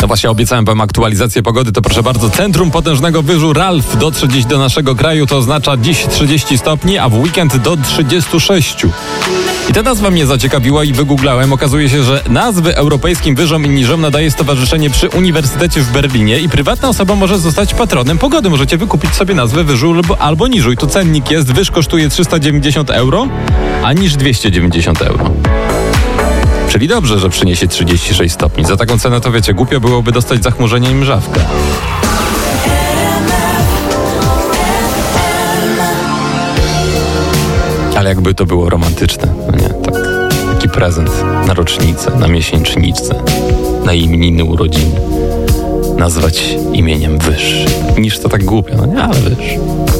No właśnie, obiecałem wam aktualizację pogody, to proszę bardzo, centrum potężnego wyżu Ralf dotrze dziś do naszego kraju, to oznacza dziś 30 stopni, a w weekend do 36. I ta nazwa mnie zaciekawiła i wygooglałem. Okazuje się, że nazwy europejskim wyżom i niżom nadaje stowarzyszenie przy Uniwersytecie w Berlinie i prywatna osoba może zostać patronem pogody. Możecie wykupić sobie nazwę wyżu albo niżu. I tu cennik jest, wyż kosztuje 390 euro, a niż 290 euro. Czyli dobrze, że przyniesie 36 stopni. Za taką cenę to wiecie, głupio byłoby dostać zachmurzenie i mrzawkę. Ale jakby to było romantyczne, no nie? Tak, taki prezent na rocznicę, na miesięcznicę, na imieniny, urodziny. Nazwać imieniem wyż. Niż to tak głupio, no nie, ale wyż.